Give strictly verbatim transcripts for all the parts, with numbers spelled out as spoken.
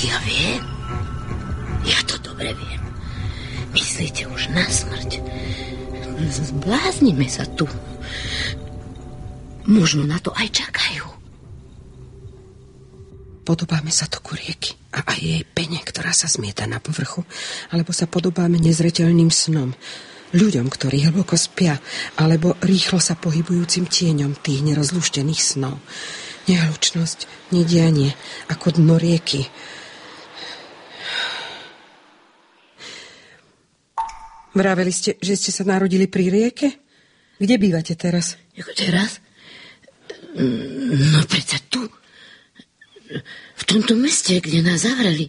Ja viem. Ja to dobre viem. Myslíte už na smrť? Zbláznime sa tu. Možno na to aj čakajú. Podobáme sa toku rieky a aj jej pene, ktorá sa zmieta na povrchu, alebo sa podobáme nezreteľným snom, ľuďom, ktorí hlboko spia, alebo rýchlo sa pohybujúcim tieňom tých nerozluštených snov. Nehlučnosť, nedianie, ako dno rieky. Vraveli ste, že ste sa narodili pri rieke? Kde bývate teraz? Ako teraz? No predsa tu. V tomto meste, kde nás zavreli.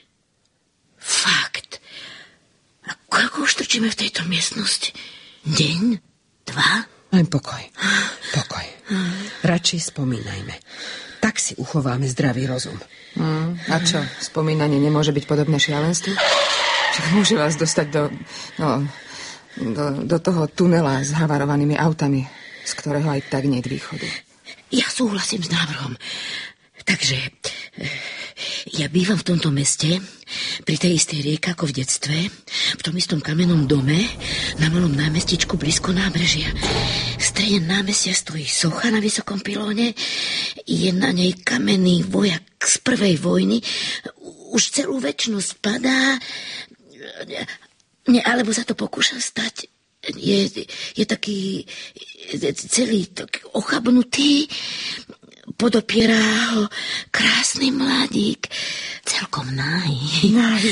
Fakt. A koľko už trčíme v tejto miestnosti? Deň? Dva? Len pokoj. Pokoj. Radšej spomínajme. Tak si uchováme zdravý rozum. Mm, a čo? Spomínanie nemôže byť podobné šialenstvu? Však môže vás dostať do, no, do, do toho tunela s havarovanými autami, z ktorého aj tak nie je východu. Ja súhlasím s návrhom. Takže ja bývam v tomto meste, pri tej istej rieke ako v detstve, v tom istom kamennom dome, na malom námestičku blízko nábrežia. V strede námestia stojí socha na vysokom pilóne, je na nej kamenný vojak z prvej vojny, už celú večnosť padá, ne, alebo sa to pokúša stať. Je, je taký celý taký ochabnutý, podopiera ho krásny mladík, celkom náhy. Náhy.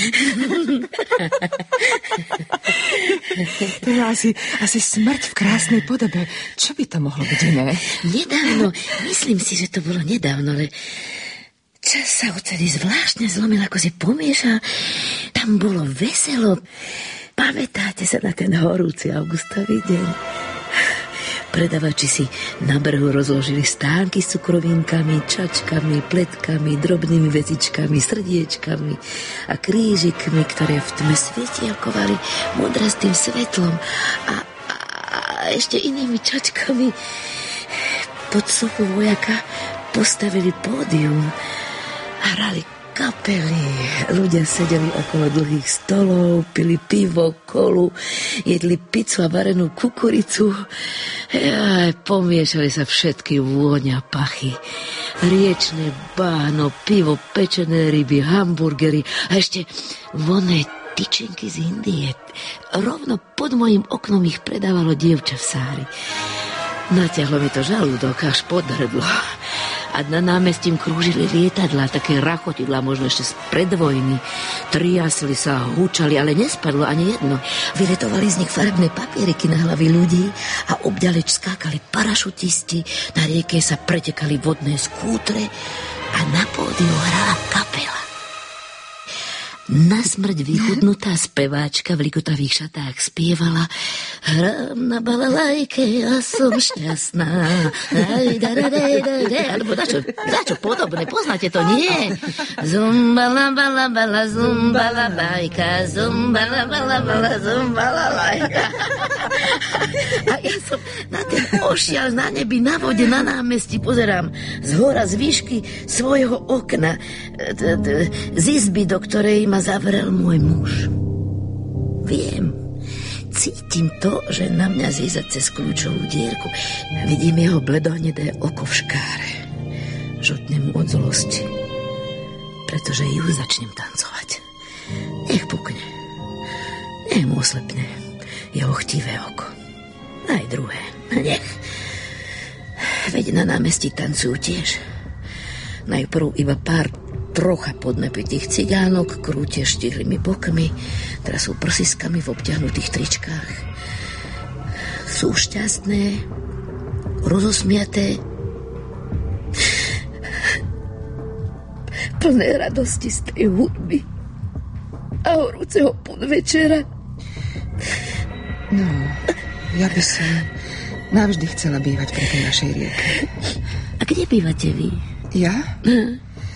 To je asi, asi smrť v krásnej podobe. Čo by to mohlo byť iné? Nedávno, myslím si, že to bolo nedávno, ale čas sa odtedy zvláštne zlomil, ako si pomiešal. Tam bolo veselo. Pamätáte sa na ten horúci augustový deň? Predavači si na brehu rozložili stánky s cukrovinkami, čačkami, pletkami, drobnými vecičkami, srdiečkami a krížikmi, ktoré v tme svetielkovali modrastým svetlom a, a, a ešte inými čačkami. Pod sochu vojaka postavili pódium a hrali kapely. Ľudia sedeli okolo dlhých stolov, pili pivo, kolu, jedli pizzu a varenú kukuricu. Aj, pomiešali sa všetky vôňa pachy. Riečne báno, pivo, pečené ryby, hamburgery a ešte vonné tyčinky z Indie. Rovno pod mojím oknom ich predávalo dievča v sári. Natiahlo mi to žalúdok až pod hrdlo. A na námestím krúžili lietadlá, také rachotidlá, možno ešte z predvojny. Triasli sa, húčali, ale nespadlo ani jedno. Vyletovali z nich farebné papieriky na hlavy ľudí a obďaleč skákali parašutisti, na rieke sa pretekali vodné skútre a na pódiu hrala kapela. Na smrť vychudnutá speváčka v likotavých šatách spievala: Hrám na balalajke a som šťastná. Alebo dačo, dačo podobné, poznáte to, nie? Zumbala, bala, bala, zumbala, lajka, zumbala, bala, bala, zumbala, lajka. A ja som na ten ošial na nebi, na vode, na námestí pozerám z hora, z výšky svojho okna, z izby, do ktorej ma zavrel môj muž. Viem, cítim to, že na mňa zíza cez kľúčovú dierku. Vidím jeho bledohnedé oko v škáre. Žltne mu od zlosti, pretože ju začnem tancovať. Nech pukne, nech mu oslepne jeho chtivé oko. Aj druhé, nech. Veď na námestí tancujú tiež. Najprv iba pár trocha podnapitých cigánok krútia štihlými bokmi, trasú prsiskami v obťahnutých tričkách. Sú šťastné, rozosmiaté, plné radosti z tej hudby a horúceho podvečera. No, ja by som navždy chcela bývať pri tej našej rieke. A kde bývate vy? Ja? Hm.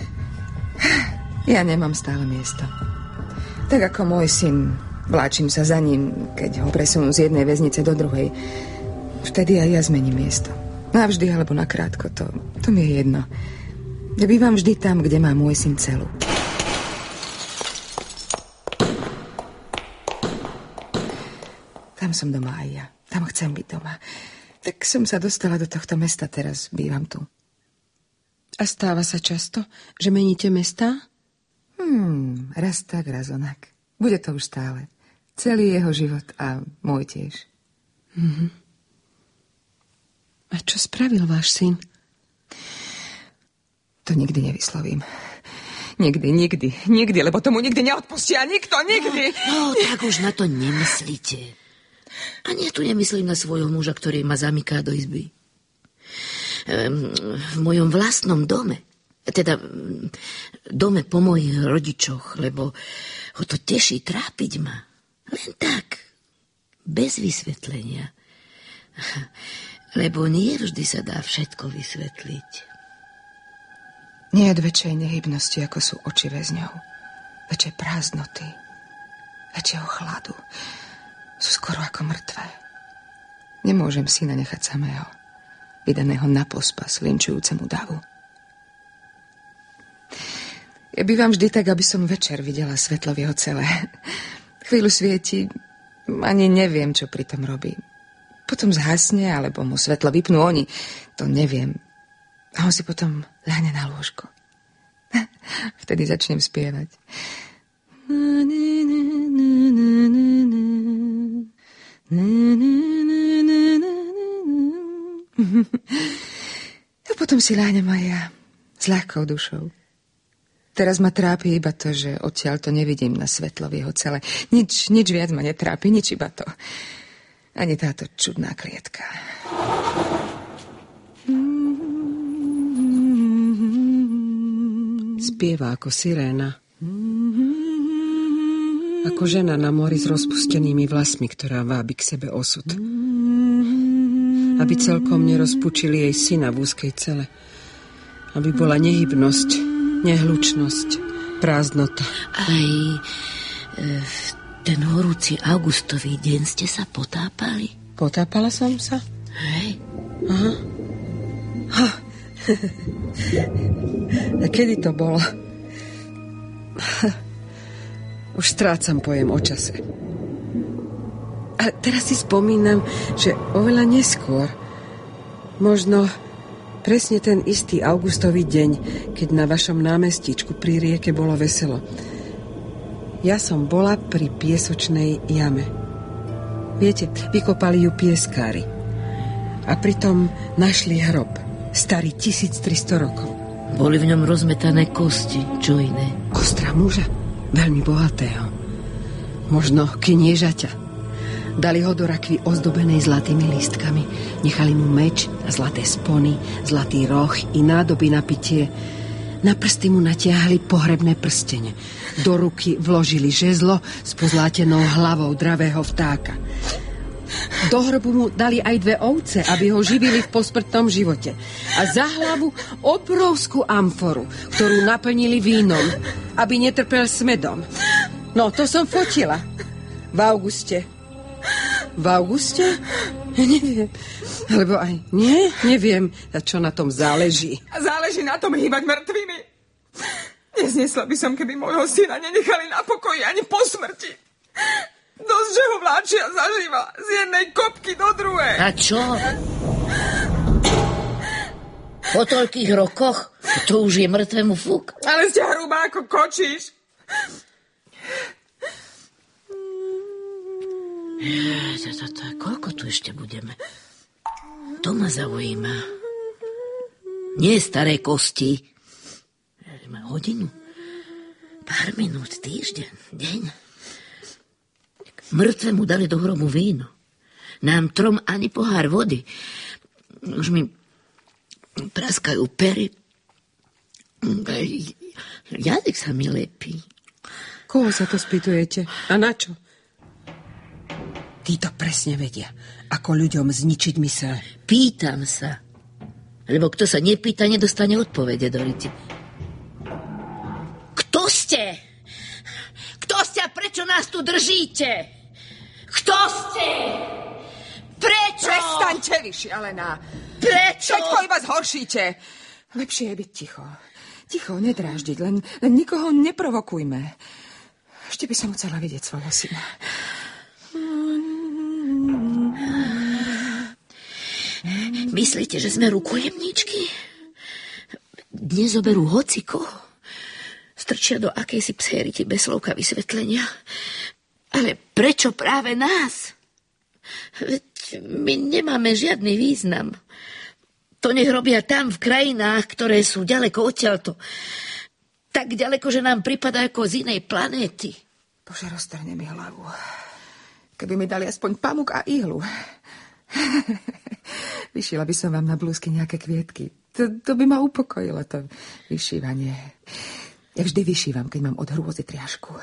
Ja nemám stále miesto. Tak ako môj syn, vláčim sa za ním, keď ho presunú z jednej väznice do druhej. Vtedy aj ja zmením miesto. Navždy alebo nakrátko, to, to mi je jedno. Ja bývam vždy tam, kde má môj syn celu. tam som doma aj ja. Tam chcem byť doma. Tak som sa dostala do tohto mesta, teraz bývam tu. A stáva sa často, že meníte mestá? Hmm, raz tak, raz onak. Bude to už stále. Celý jeho život a môj tiež. Mhm. A čo spravil váš syn? To nikdy nevyslovím. Nikdy, nikdy, nikdy, lebo tomu nikdy neodpustia. Nikto, nikdy. No, no, tak už na to nemyslíte. Ani ja tu nemyslím na svojho muža, ktorý ma zamyká do izby. V mojom vlastnom dome, teda dome po mojich rodičoch, lebo ho to teší trápiť ma. Len tak, bez vysvetlenia. Lebo nie vždy sa dá všetko vysvetliť. Nie je väčšej nehybnosti, ako sú oči väzňov. Väčšej prázdnoty, väčšieho chladu. Sú skoro ako mŕtve. Nemôžem syna nechať samého, vydaného na pospas linčujúcemu davu. Ja bývam vždy tak, aby som večer videla svetlo v jeho cele. Chvíľu svieti, ani neviem, čo pri tom robí. Potom zhasne, alebo mu svetlo vypnú oni. To neviem. A on si potom ľahne na lôžko. Vtedy začnem spievať. A potom si ľahnem aj ja s ľahkou dušou. Teraz ma trápi iba to, že odtiaľ to nevidím na svetlo v jeho cele. Nič, nič viac ma netrápi, nič iba to. Ani táto čudná klietka. Spieva ako siréna. Ako žena na mori s rozpustenými vlasmi, ktorá vábi k sebe osud. Aby celkom nerozpučili jej syna v úzkej cele. Aby bola nehybnosť, nehlučnosť, prázdnota. Aj v ten horúci augustový deň ste sa potápali? Potápala som sa? Hej. Aha. Ha. A kedy to bolo? Už strácam pojem o čase. A teraz si spomínam, že oveľa neskôr, možno presne ten istý augustový deň, keď na vašom námestíčku pri rieke bolo veselo. Ja som bola pri piesočnej jame. Viete, vykopali ju pieskári. A pritom našli hrob, starý tisíctristo rokov. Boli v ňom rozmetané kosti, čo iné? Kostra muža, veľmi bohatého. Možno kniežaťa. Dali ho do rakvy ozdobenej zlatými lístkami. Nechali mu meč a zlaté spony, zlatý roh i nádoby na pitie. Na prsty mu natiahli pohrebné prstene. Do ruky vložili žezlo s pozlátenou hlavou dravého vtáka. Do hrobu mu dali aj dve ovce, aby ho živili v posmrtnom živote. A za hlavu obrovskú amforu, ktorú naplnili vínom, aby netrpel smedom. No, to som fotila. V auguste. V auguste? Neviem. Alebo aj nie, neviem, čo na tom záleží. A záleží na tom hýbať mŕtvými. Neznesla by som, keby môjho syna nenechali na pokoji ani po smrti. Dosť, že ho vláčia zaživa z jednej kopky do druhej. A čo? Po toľkých rokoch? To už je mŕtvemu fúk. Ale ste hrubá ako kočíš. Je, to, to, to, koľko tu ešte budeme? To ma zaujíma. Nie staré kosti. Hodinu. Pár minút, týždeň, deň. Mŕtvemu dali do hrobu víno. Nám trom ani pohár vody. Už mi praskajú pery. Jazyk sa mi lepí. Koho sa to spýtujete? A na čo? Títo presne vedia, ako ľuďom zničiť myseľ. Pýtam sa. Lebo kto sa nepýta, nedostane odpovede, Doriti. Kto ste? Kto ste a prečo nás tu držíte? Kto ste? Prečo? Prestaňte vy, šialená. Prečo? Všetko iba zhoršíte. Lepšie je byť ticho. Ticho, nedráždiť, len, len nikoho neprovokujme. Ešte by som chcela vidieť svojho syna. Myslíte, že sme rukojemníčky? Dnes zoberú hocikoho. Strčia do akejsi psériti bez slovka vysvetlenia. Ale prečo práve nás? Veď my nemáme žiadny význam. To nech robia tam, v krajinách, ktoré sú ďaleko odtiaľto. Tak ďaleko, že nám pripadá ako z inej planéty. Bože, roztrhne mi hlavu. Keby mi dali aspoň pamuk a ihlu. Vyšila by som vám na blúzky nejaké kvietky. To, to by ma upokojilo, to vyšívanie. Ja vždy vyšívam, keď mám od hrôzy triašku.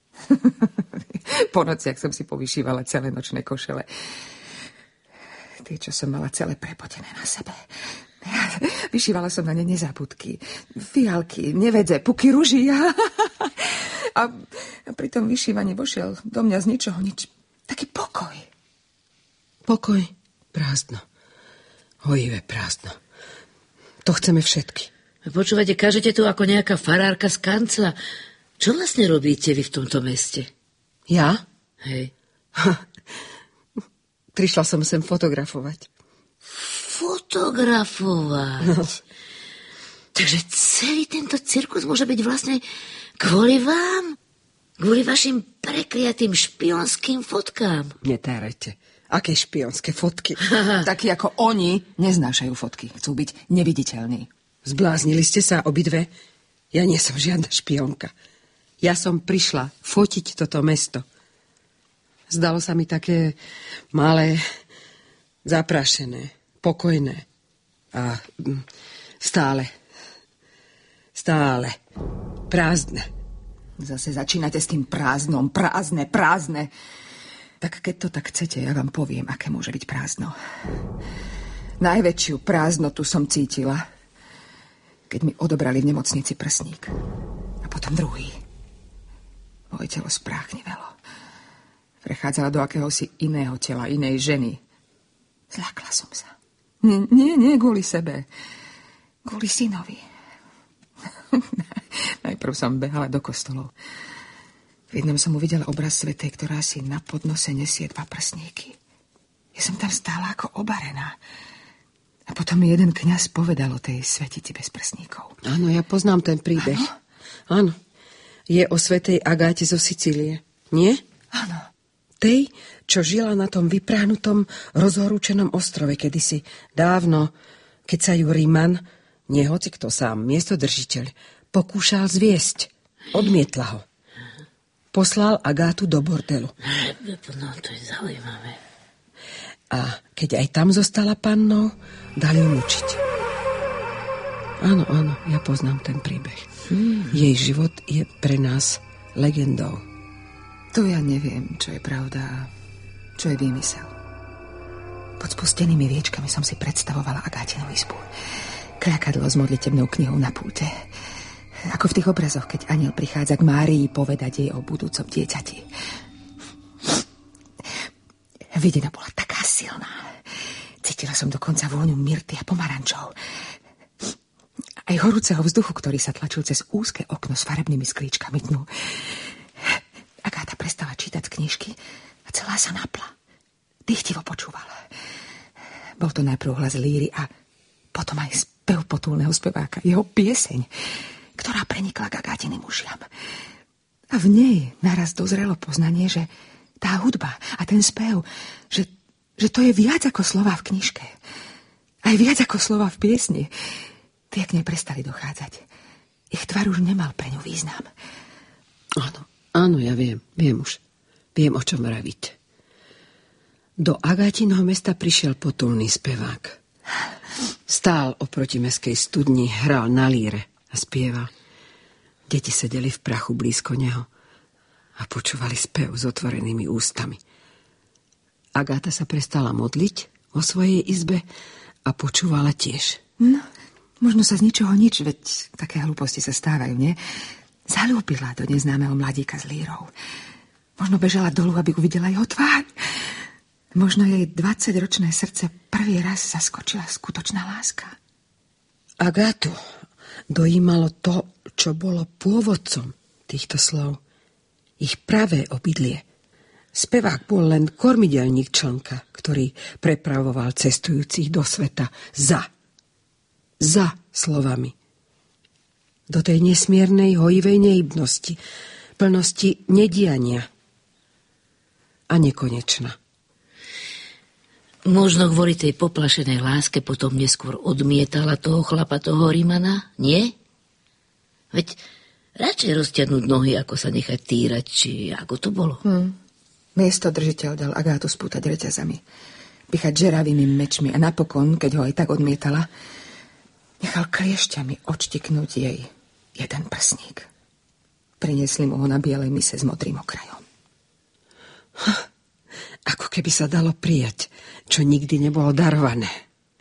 Po nociach som si povyšívala celé nočné košele. Tie, čo som mala celé prepotené na sebe. Vyšívala som na ne nezabudky, fialky, nevedze, puky ruží. A, a pri tom vyšívaní vošiel do mňa z ničoho nič. Taký pokoj. Pokoj, prázdno. Hojivé prázdno. To chceme všetky. Počúvate, kážete tu ako nejaká farárka z kancla. Čo vlastne robíte vy v tomto meste? Ja? Hej. Prišla som sem fotografovať. Fotografovať? No. Takže celý tento cirkus môže byť vlastne kvôli vám? Kvôli vašim prekliatým špionským fotkám? Netárajte. Aké špionské fotky? Takí ako oni neznášajú fotky. Chcú byť neviditeľní. Zbláznili ste sa obidve? Ja nie som žiadna špionka. Ja som prišla fotiť toto mesto. Zdalo sa mi také malé, zaprašené, pokojné a stále, stále prázdne. Zase začínate s tým prázdnom, prázdne, prázdne. Tak keď to tak chcete, ja vám poviem, aké môže byť prázdno. Najväčšiu prázdnotu som cítila, keď mi odobrali v nemocnici prsník. A potom druhý. Moje telo spráchnivelo. Prechádzala do akéhosi iného tela, inej ženy. Zľakla som sa. Nie, nie, nie kvôli sebe. Kvôli synovi. Najprv som behala do kostolov. V jednom som uvidela obraz svätej, ktorá si na podnose nesie dva prsníky. Ja som tam stála ako obarená. A potom mi jeden kňaz povedal o tej svetici bez prsníkov. Áno, ja poznám ten príbeh. Áno. Je o svätej Agáte zo Sicílie. Nie? Áno. Tej, čo žila na tom vypráhnutom, rozhorúčenom ostrove kedysi dávno, keď sa ju Riman, nie hoci kto sám, miestodržiteľ, pokúšal zviesť. Odmietla ho. Poslal Agátu do bordelu. No, to je zaujímavé. A keď aj tam zostala pannou, dali ju mučiť. Áno, áno, ja poznám ten príbeh. Hmm. Jej život je pre nás legendou. To ja neviem, čo je pravda a čo je výmysel. Pod spustenými viečkami som si predstavovala Agátinu izbu. Kľakadlo s modlitebnou knihou na púte. Ako v tých obrazoch, keď anjel prichádza k Márii povedať jej o budúcom dieťati. Vidina bola taká silná. Cítila som dokonca vôňu myrty a pomarančov. Aj horúceho vzduchu, ktorý sa tlačil cez úzke okno s farebnými sklíčkami dnu. Agáta prestala čítať z knižky a celá sa napla. Dychtivo počúvala. Bol to najprv hlas líry a potom aj spev potulného speváka, jeho pieseň, ktorá prenikla k Agátinem ušiam. A v nej naraz dozrelo poznanie, že tá hudba a ten spev, že, že to je viac ako slova v knižke. Aj viac ako slova v piesni. Tie k nej prestali dochádzať. Ich tvar už nemal pre ňu význam. Áno, áno, ja viem, viem už. Viem, o čom vravíte. Do Agátinho mesta prišiel potulný spevák. Stál oproti mestskej studni, hral na líre a spieval. Deti sedeli v prachu blízko neho a počúvali spev s otvorenými ústami. Agáta sa prestala modliť vo svojej izbe a počúvala tiež. No, možno sa z ničoho nič, veď také hlúposti sa stávajú, nie? Zalúbila do neznámeho mladíka s lírou. Možno bežala dolu, aby uvidela jeho tvár. Možno jej dvadsaťročné srdce prvý raz zaskočila skutočná láska. Agátu dojímalo to, čo bolo pôvodcom týchto slov. Ich pravé obydlie. Spevák bol len kormidelník člnka, ktorý prepravoval cestujúcich do sveta za, za slovami. Do tej nesmiernej, hojivej nehybnosti, plnosti nediania a nekonečna. Možno kvôli tej poplašenej láske potom neskôr odmietala toho chlapa, toho Rímana, nie? Veď radšej roztiahnuť nohy, ako sa nechať týrať, či ako to bolo? Hmm. Miesto držiteľ dal Agátu spútať reťazami, pichať žeravými mečmi a napokon, keď ho aj tak odmietala, nechal kliešťami odštiknúť jej jeden prsník. Priniesli mu ho na bielej mise s modrým okrajom. Ha, ako keby sa dalo prijať, čo nikdy nebolo darované.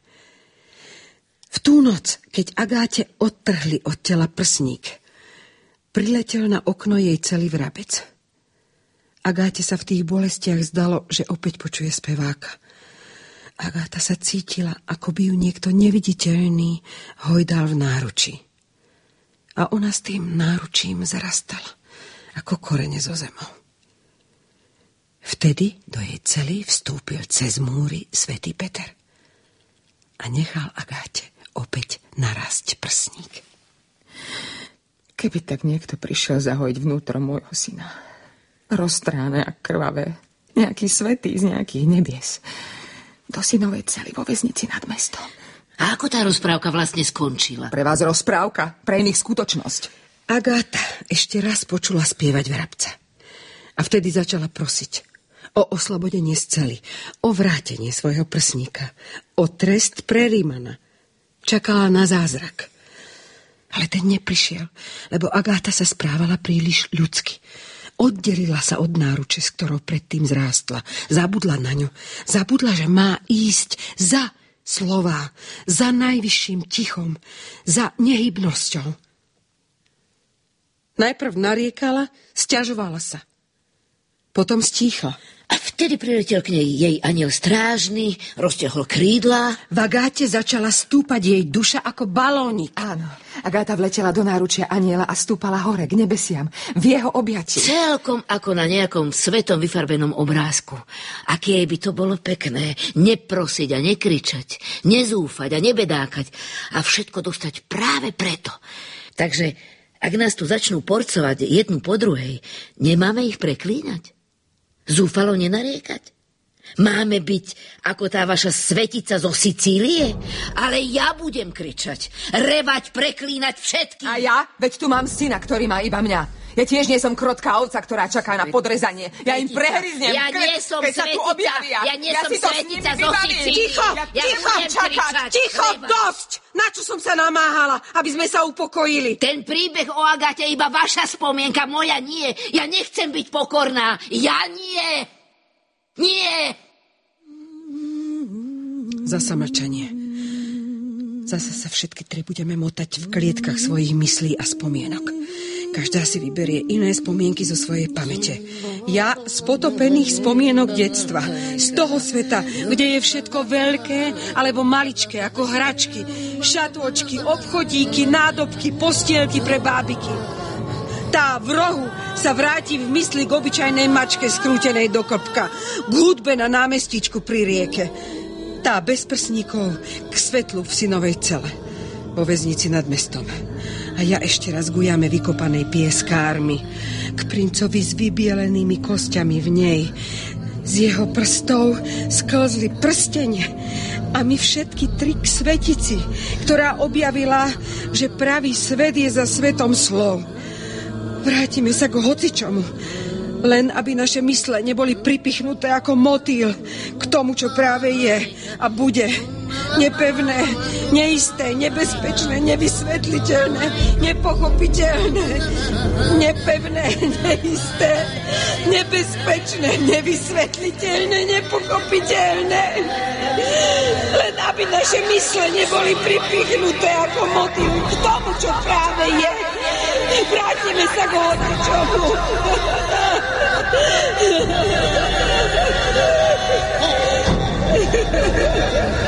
V tú noc, keď Agáte odtrhli od tela prsník, priletel na okno jej celý vrabec. Agáte sa v tých bolestiach zdalo, že opäť počuje speváka. Agáta sa cítila, ako by ju niekto neviditeľný hojdal v náručí. A ona s tým náručím zarastala, ako korene zo zemou. Vtedy do jej cely vstúpil cez múry svätý Peter a nechal Agáte opäť narásť prsník. Keby tak niekto prišiel zahojiť vnútro môjho syna, roztráne a krvavé, nejaký svätý z nejakých nebies, do synovej cely vo väznici nad mestom. A ako tá rozprávka vlastne skončila? Pre vás rozprávka, pre iných skutočnosť. Agáta ešte raz počula spievať vrabca. A vtedy začala prosiť o oslobodenie z cely, o vrátenie svojho prsníka, o trest pre Rímana. Čakala na zázrak. Ale ten neprišiel, lebo Agáta sa správala príliš ľudsky. Oddelila sa od náruče, s ktorou predtým zrástla. Zabudla na ňu. Zabudla, že má ísť za slová, za najvyšším tichom, za nehybnosťou. Najprv nariekala, sťažovala sa. Potom stíchla. A vtedy priletel k nej jej anjel strážny, roztiahol krídla. V Agáte začala stúpať jej duša ako balónik. Áno, Agáta vletela do náručia anjela a stúpala hore k nebesiam, v jeho objatí. Celkom ako na nejakom svetom vyfarbenom obrázku. Aké by to bolo pekné, neprosiť a nekričať, nezúfať a nebedákať a všetko dostať práve preto. Takže ak nás tu začnú porcovať jednu po druhej, nemáme ich preklínať? Zúfalo nenariekať? Máme byť ako tá vaša svetica zo Sicílie? Ale ja budem kričať, revať, preklínať všetkých. A ja? Veď tu mám syna, ktorý má iba mňa. Ja tiež nie som krotká ovca, ktorá čaká na podrezanie. Ja im prehryznem ja nie som keď sa tu objavia. Ja nie ja som svetica zo Sicílie. Ticho, ja ticho, čakať, ticho, dosť! Na čo som sa namáhala, aby sme sa upokojili? Ten príbeh o Agáte je iba vaša spomienka, moja nie. Ja nechcem byť pokorná. Ja nie. Nie. Zasa mlčanie. Zasa sa všetky tri budeme motať v klietkach svojich myslí a spomienok. Každá si vyberie iné spomienky zo svojej pamäte. Ja z potopených spomienok detstva. Z toho sveta, kde je všetko veľké alebo maličké, ako hračky, šatôčky, obchodíky, nádobky, postielky pre bábiky. Tá v rohu sa vráti v mysli k obyčajnej mačke skrútenej do klbka, k hudbe na námestičku pri rieke. Tá bez prsníkov k svetlu v synovej cele, vo väznici nad mestom. A ja ešte raz gujame vykopanej pieskármi, k princovi s vybielenými kostiami v nej. Z jeho prstov sklzli prstene a my všetky tri k svetici, ktorá objavila, že pravý svet je za svetom slov. Vrátime sa k hocičomu, len aby naše mysle neboli pripichnuté ako motýl k tomu, čo práve je a bude. Nepevné, neisté, nebezpečné, nevysvetliteľné, nepochopiteľné, nepevné, neisté, nebezpečné, nevysvetliteľné, nepochopiteľné. Len aby naše mysle neboli pripichnuté ako motýl k tomu, čo práve je. Vrátime sa k hocičomu. Ha ha ha ha!